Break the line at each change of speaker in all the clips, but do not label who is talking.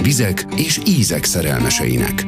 vizek és ízek szerelmeseinek.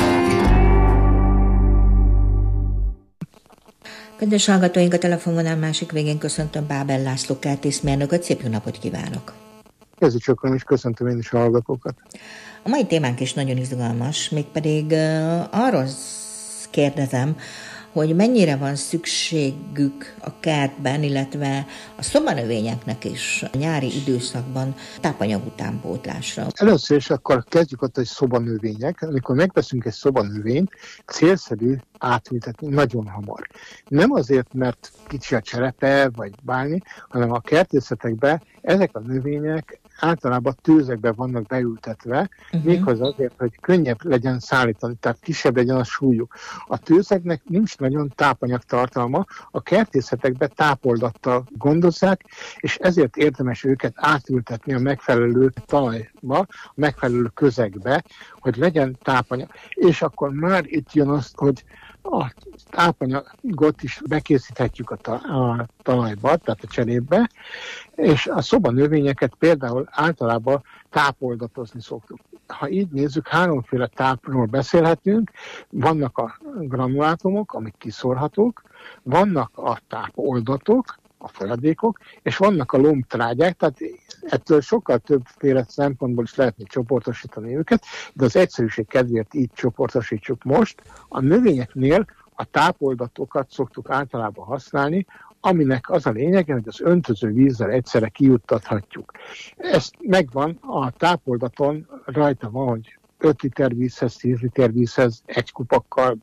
Kedves hallgatóink, a telefonvonal másik végén köszöntöm Bábel László kertészmérnököt, szép jó napot kívánok!
Kezi csokron is köszöntöm én is a hallgatókat.
A mai témánk is nagyon izgalmas, mégpedig arról kérdezem, hogy mennyire van szükségük a kertben, illetve a szobanövényeknek is a nyári időszakban tápanyag utánpótlásra.
Először is akkor kezdjük ott, hogy szobanövények. Amikor megveszünk egy szobanövényt, célszerű átültetni nagyon hamar. Nem azért, mert kicsi a cserepe, vagy bármi, hanem a kertészetekben ezek a növények általában tőzekbe vannak beültetve, méghozzá azért, hogy könnyebb legyen szállítani, tehát kisebb legyen a súlyuk. A tőzeknek nincs nagyon tápanyagtartalma, a kertészetekben tápoldattal gondozzák, és ezért érdemes őket átültetni a megfelelő talajba, a megfelelő közegbe, hogy legyen tápanyag. És akkor már itt jön az, hogy a tápanyagot is bekészíthetjük a talajba, tehát a cserépbe, és a szobanövényeket például általában tápoldatozni szoktuk. Ha így nézzük, háromféle tápról beszélhetünk, vannak a granulátumok, amik kiszórhatók, vannak a tápoldatok, a folyadékok, és vannak a lombtrágyák, tehát ettől sokkal többféle szempontból is lehetne csoportosítani őket, de az egyszerűség kedvéért így csoportosítsuk most. A növényeknél a tápoldatokat szoktuk általában használni, aminek az a lényege, hogy az öntöző vízzel egyszerre kijuttathatjuk. Ez megvan a tápoldaton, rajta van, hogy 5 liter vízhez, 10 liter vízhez, egy kupakkal,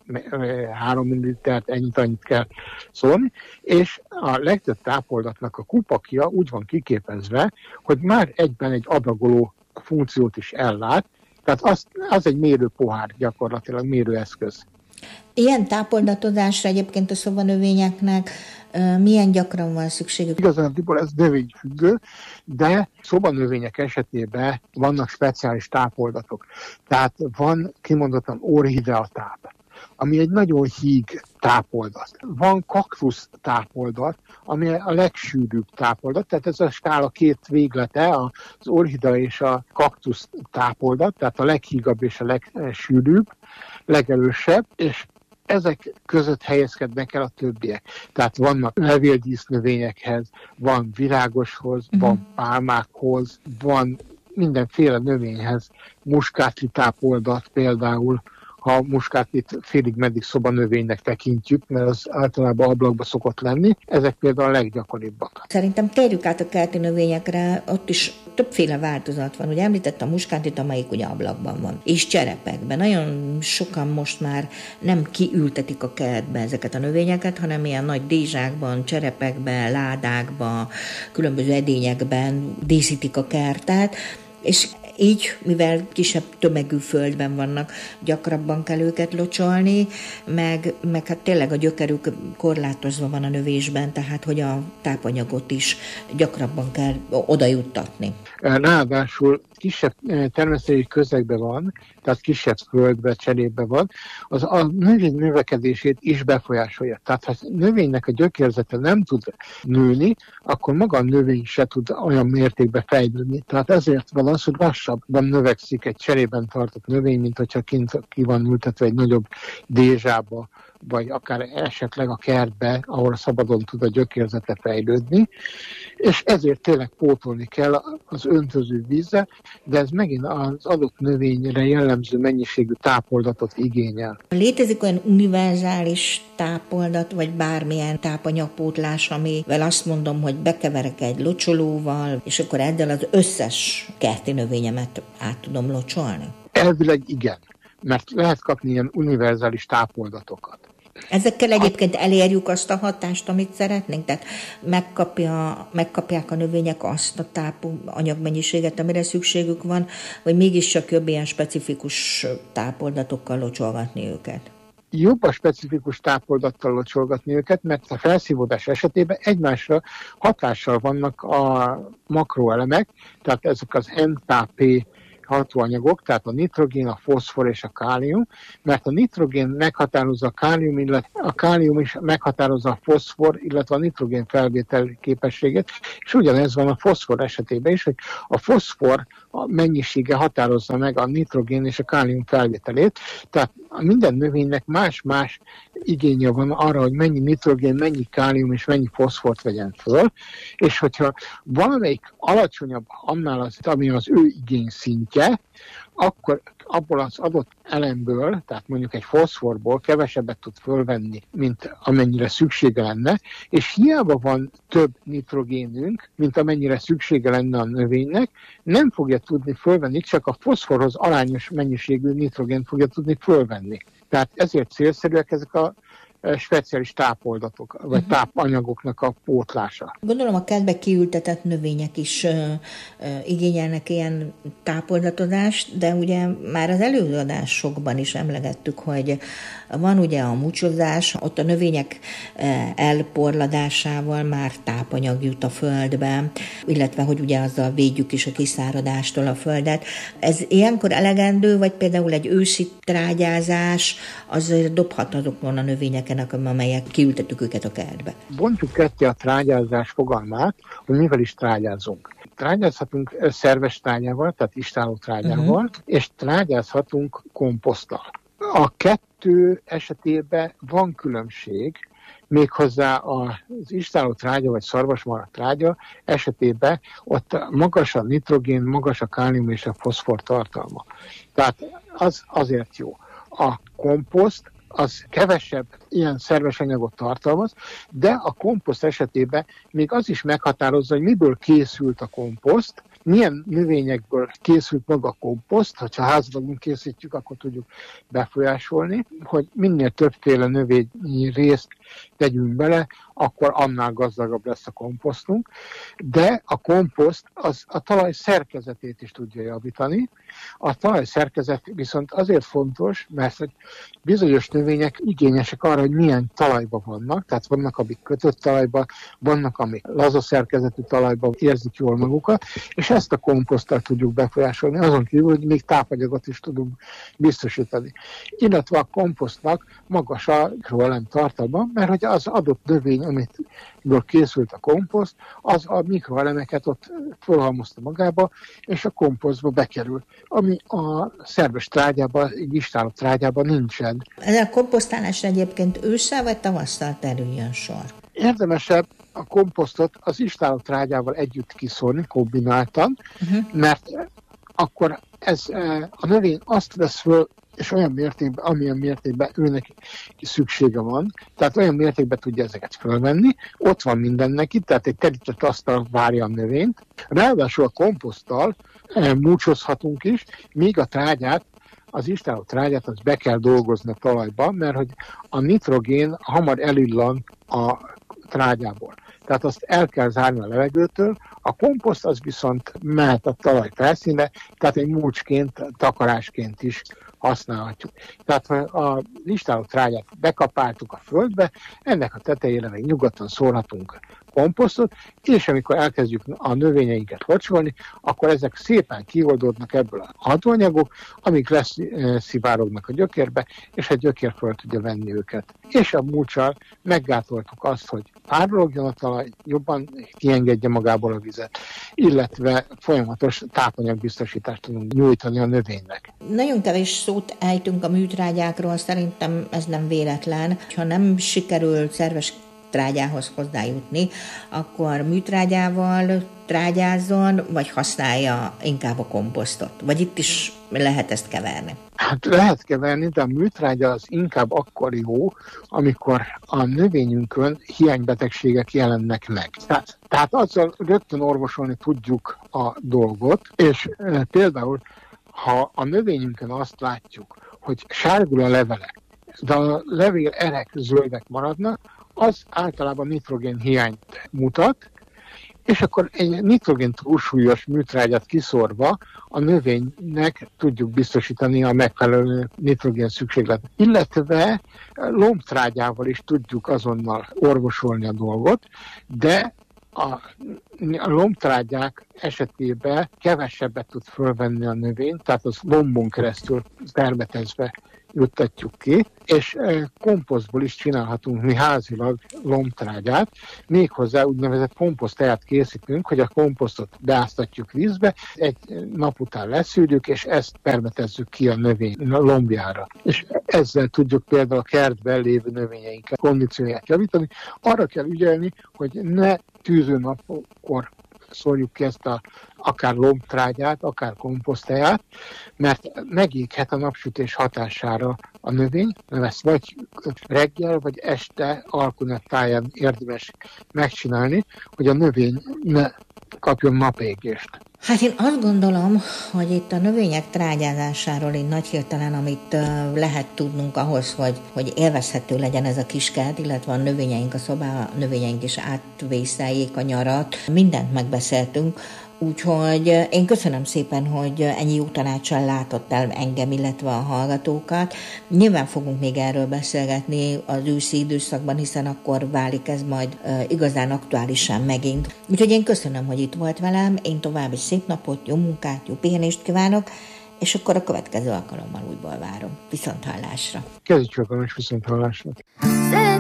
3 millilitert, annyit kell szólni, és a legtöbb tápoldatnak a kupakja úgy van kiképezve, hogy már egyben egy adagoló funkciót is ellát, tehát az egy mérőpohár gyakorlatilag, mérőeszköz.
Ilyen tápoldatozásra egyébként a szobanövényeknek milyen gyakran van szükségük?
Igazándiból ez növényfüggő, de szobanövények esetében vannak speciális tápoldatok. Tehát van kimondottan orchidea táp, ami egy nagyon híg tápoldat. Van kaktusz tápoldat, ami a legsűrűbb tápoldat, tehát ez a skála két véglete, az orchidea és a kaktusz tápoldat, tehát a leghígabb és a legsűrűbb, legerősebb, és ezek között helyezkednek el a többiek. Tehát vannak levéldísznövényekhez, van virágoshoz, van pálmákhoz, van mindenféle növényhez, muskátli tápoldat például, ha muskátlit félig-meddig szobanövénynek tekintjük, mert az általában ablakba szokott lenni, ezek például a leggyakoribbak.
Szerintem térjük át a kerti növényekre, ott is többféle változat van. Ugye említettem a muskátlit, amelyik ugye ablakban van, és cserepekben. Nagyon sokan most már nem kiültetik a kertbe ezeket a növényeket, hanem ilyen nagy dézsákban, cserepekben, ládákban, különböző edényekben díszítik a kertet, és így, mivel kisebb tömegű földben vannak, gyakrabban kell őket locsolni, meg hát tényleg a gyökerük korlátozva van a növésben, tehát hogy a tápanyagot is gyakrabban kell odajuttatni.
Ráadásul kisebb természeti közegben van, tehát kisebb földbe, cserépbe van, az a növény növekedését is befolyásolja. Tehát ha a növénynek a gyökérzete nem tud nőni, akkor maga a növény se tud olyan mértékben fejlődni. Tehát ezért van az, hogy lassabban növekszik egy cserében tartott növény, mint hogyha kint ki van ültetve egy nagyobb dézsába, vagy akár esetleg a kertbe, ahol szabadon tud a gyökérzete fejlődni, és ezért tényleg pótolni kell az öntöző vízzel, de ez megint az adott növényre jellemző mennyiségű tápoldatot igényel.
Létezik olyan univerzális tápoldat, vagy bármilyen tápanyagpótlás, amivel azt mondom, hogy bekeverek egy locsolóval, és akkor ezzel az összes kerti növényemet át tudom locsolni?
Elvileg igen, mert lehet kapni ilyen univerzális tápoldatokat.
Ezekkel egyébként elérjük azt a hatást, amit szeretnénk? Tehát megkapják a növények azt a tápanyagmennyiséget, amire szükségük van, vagy mégiscsak jobb ilyen specifikus tápoldatokkal locsolgatni őket?
Jobb a specifikus tápoldattal locsolgatni őket, mert a felszívódás esetében egymásra hatással vannak a makroelemek, tehát ezek az NKP hatóanyagok, tehát a nitrogén, a foszfor és a kálium, mert a nitrogén meghatározza a kálium, illetve a kálium is meghatározza a foszfor, illetve a nitrogén felvétel képességét, és ugyanez van a foszfor esetében is, hogy a foszfor a mennyisége határozza meg a nitrogén és a kálium felvételét, tehát minden növénynek más-más igénye van arra, hogy mennyi nitrogén, mennyi kálium és mennyi foszfort vegyen föl, és hogyha valamelyik alacsonyabb annál, ami az ő igény szintje, akkor abból az adott elemből, tehát mondjuk egy foszforból kevesebbet tud fölvenni, mint amennyire szüksége lenne, és hiába van több nitrogénünk, mint amennyire szüksége lenne a növénynek, nem fogja tudni fölvenni, csak a foszforhoz arányos mennyiségű nitrogént fogja tudni fölvenni. Tehát ezért célszerűek ezek a speciális tápoldatok, vagy tápanyagoknak a pótlása.
Gondolom a kertbe kiültetett növények is igényelnek ilyen tápoldatodást, de ugye már az előadásokban is emlegettük, hogy van ugye a mucsozás, ott a növények elporladásával már tápanyag jut a földbe, illetve hogy ugye azzal védjük is a kiszáradástól a földet. Ez ilyenkor elegendő, vagy például egy őszi trágyázás, az dobhat azokon a növényeken, amelyek kiültettük őket a kertbe.
Bontjuk ketté a trágyázás fogalmát, hogy mivel is trágyázunk. Trágyázhatunk szerves trágyával, tehát istálló trágyával, és trágyázhatunk komposzttal. A kettő esetében van különbség, méghozzá az istálló trágya vagy szarvasmarha trágya esetében ott magas a nitrogén, magas a kálium és a foszfor tartalma. Tehát az azért jó. A komposzt az kevesebb ilyen szerves anyagot tartalmaz, de a komposzt esetében még az is meghatározza, hogy miből készült a komposzt, milyen növényekből készült maga a komposzt, hogyha házban készítjük, akkor tudjuk befolyásolni, hogy minél többféle növényi részt tegyünk bele, akkor annál gazdagabb lesz a komposztunk, de a komposzt az a talaj szerkezetét is tudja javítani. A talaj szerkezet viszont azért fontos, mert bizonyos növények igényesek arra, hogy milyen talajban vannak, tehát vannak, amik kötött talajban, vannak, amik laza szerkezetű talajban érzik jól magukat, és ezt a komposzttal tudjuk befolyásolni, azon kívül, hogy még tápanyagot is tudunk biztosítani. Illetve a komposztnak magas a mikroelem tartalma, mert hogy az adott növény, amitből készült a komposzt, az a mikroelemeket ott fölhalmozta magába, és a komposztba bekerül, ami a szerves trágyában, egy istálló trágyában nincsen.
Ez a komposztálásra egyébként ősszel vagy tavasszal terüljön sor?
Érdemesebb a komposztot az istálló trágyával együtt kiszórni, kombináltan, mert akkor ez a növény azt vesz föl, és olyan mértékben, amilyen mértékben őnek szüksége van, tehát olyan mértékben tudja ezeket fölvenni, ott van minden neki, tehát egy terített asztal várja a növényt. Ráadásul a komposzttal múcsozhatunk is, míg a trágyát, az istálló trágyát az be kell dolgozni a talajba, mert hogy a nitrogén hamar elillan a trágyából. Tehát azt el kell zárni a levegőtől, a komposzt az viszont mehet a talaj felszínre, tehát egy múcsként, takarásként is használhatjuk. Tehát ha a istálló trágyát bekapáltuk a földbe, ennek a tetejére még nyugodtan szórhatunk komposztot, és amikor elkezdjük a növényeinket locsolni, akkor ezek szépen kioldódnak ebből a hatóanyagok, amik leszivárognak a gyökérbe, és a gyökér föl tudja venni őket. És a múccsal meggátoltuk azt, hogy párologjon a talaj, jobban kiengedje magából a vizet, illetve folyamatos tápanyagbiztosítást tudunk nyújtani a növénynek.
Nagyon kevés szót ejtünk a műtrágyákról, szerintem ez nem véletlen. Ha nem sikerül szerves trágyához hozzájutni, akkor műtrágyával trágyázzon, vagy használja inkább a komposztot? Vagy itt is lehet ezt keverni?
Hát lehet keverni, de a műtrágya az inkább akkor jó, amikor a növényünkön hiánybetegségek jelennek meg. Tehát azzal rögtön orvosolni tudjuk a dolgot, és például, ha a növényünkön azt látjuk, hogy sárgul a levele, de a levél erek zöldek maradnak, az általában nitrogén hiányt mutat, és akkor egy nitrogén túlsúlyos műtrágyát kiszórva a növénynek tudjuk biztosítani a megfelelő nitrogén szükségletet. Illetve lombtrágyával is tudjuk azonnal orvosolni a dolgot, de A lombtrágyák esetében kevesebbet tud fölvenni a növény, tehát az lombon keresztül permetezve juttatjuk ki, és komposztból is csinálhatunk mi házilag lombtrágyát, méghozzá úgynevezett komposztteát készítünk, hogy a komposztot beáztatjuk vízbe, egy nap után leszűrjük, és ezt permetezzük ki a növény lombjára. És ezzel tudjuk például a kertben lévő növényeinket kondícióját javítani. Arra kell ügyelni, hogy ne tűző napkor szórjuk ki ezt akár lombtrágyát, akár komposztteát, mert megéghet a napsütés hatására a növény, nem ezt vagy reggel, vagy este alkonat táján érdemes megcsinálni, hogy a növény ne kapjon napégést.
Hát én azt gondolom, hogy itt a növények trágyázásáról így nagy hirtelen, amit lehet tudnunk ahhoz, hogy élvezhető legyen ez a kiskert, illetve a növényeink, a szobá növényeink is átvészeljék a nyarat. Mindent megbeszéltünk, úgyhogy én köszönöm szépen, hogy ennyi jó tanácssal látott el engem, illetve a hallgatókat. Nyilván fogunk még erről beszélgetni az őszi időszakban, hiszen akkor válik ez majd igazán aktuálisan megint. Úgyhogy én köszönöm, hogy itt volt velem, én további szép napot, jó munkát, jó pihenést kívánok, és akkor a következő alkalommal újból várom. Viszonthallásra.
Kezdjük akkor most viszonthallásra.